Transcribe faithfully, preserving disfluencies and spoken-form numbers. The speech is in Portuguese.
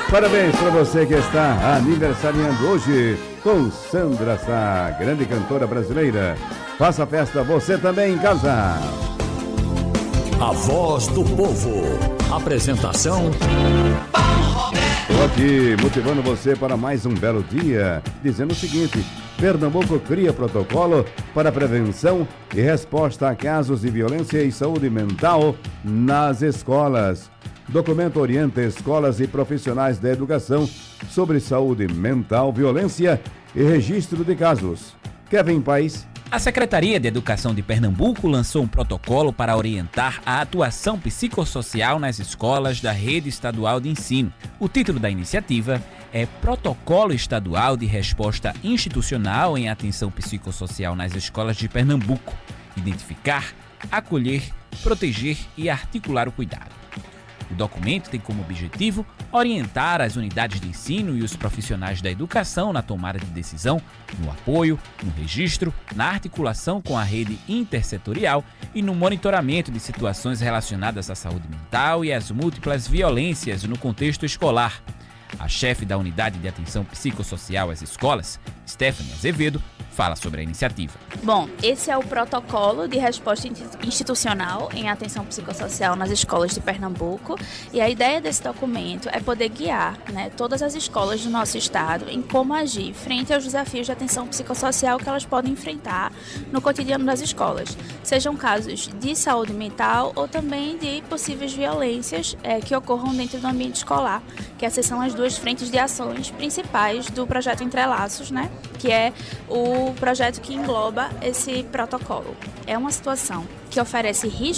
Parabéns para você que está aniversariando hoje com Sandra Sá, grande cantora brasileira. Faça festa você também em casa. A Voz do Povo. Apresentação Estou aqui motivando você para mais um belo dia, dizendo o seguinte: Pernambuco cria protocolo para prevenção e resposta a casos de violência e saúde mental nas escolas. Documento orienta escolas e profissionais da educação sobre saúde mental, violência e registro de casos. Kevin Paes. A Secretaria de Educação de Pernambuco lançou um protocolo para orientar a atuação psicossocial nas escolas da rede estadual de ensino. O título da iniciativa é Protocolo Estadual de Resposta Institucional em Atenção Psicossocial nas Escolas de Pernambuco. Identificar, acolher, proteger e articular o cuidado. O documento tem como objetivo orientar as unidades de ensino e os profissionais da educação na tomada de decisão, no apoio, no registro, na articulação com a rede intersetorial e no monitoramento de situações relacionadas à saúde mental e às múltiplas violências no contexto escolar. A chefe da Unidade de Atenção Psicossocial às Escolas, Stephanie Azevedo, fala sobre a iniciativa. Bom, esse é o protocolo de resposta institucional em atenção psicossocial nas escolas de Pernambuco, e a ideia desse documento é poder guiar, né, todas as escolas do nosso estado em como agir frente aos desafios de atenção psicossocial que elas podem enfrentar no cotidiano das escolas, sejam casos de saúde mental ou também de possíveis violências é, que ocorram dentro do ambiente escolar, que essas são as duas frentes de ações principais do projeto Entrelaços, né, que é o projeto que engloba esse protocolo. É uma situação que oferece risco